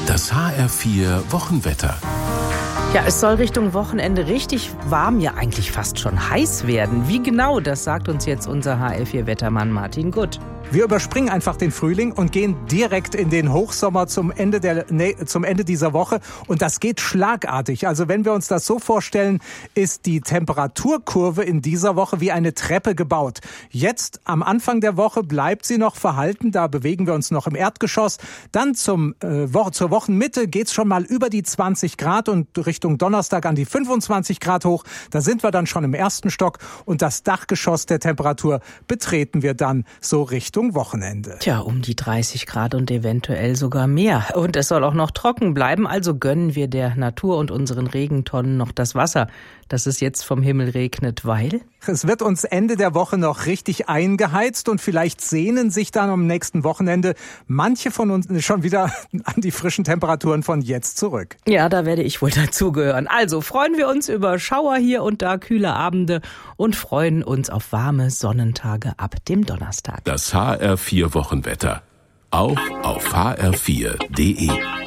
Das HR4 Wochenwetter. Ja, es soll Richtung Wochenende richtig warm, ja eigentlich fast schon heiß werden. Wie genau, das sagt uns jetzt unser HR4-Wettermann Martin Gutt. Wir überspringen einfach den Frühling und gehen direkt in den Hochsommer zum Ende dieser Woche. Und das geht schlagartig. Also wenn wir uns das so vorstellen, ist die Temperaturkurve in dieser Woche wie eine Treppe gebaut. Jetzt am Anfang der Woche bleibt sie noch verhalten. Da bewegen wir uns noch im Erdgeschoss. Dann zur Wochenmitte geht's schon mal über die 20 Grad und Richtung Donnerstag an die 25 Grad hoch. Da sind wir dann schon im ersten Stock. Und das Dachgeschoss der Temperatur betreten wir dann so Richtung Wochenende. Tja, um die 30 Grad und eventuell sogar mehr. Und es soll auch noch trocken bleiben, also gönnen wir der Natur und unseren Regentonnen noch das Wasser, dass es jetzt vom Himmel regnet, weil... Es wird uns Ende der Woche noch richtig eingeheizt und vielleicht sehnen sich dann am nächsten Wochenende manche von uns schon wieder an die frischen Temperaturen von jetzt zurück. Ja, da werde ich wohl dazugehören. Also freuen wir uns über Schauer hier und da, kühle Abende und freuen uns auf warme Sonnentage ab dem Donnerstag. Das HR4 Wochenwetter. Auch auf hr4.de.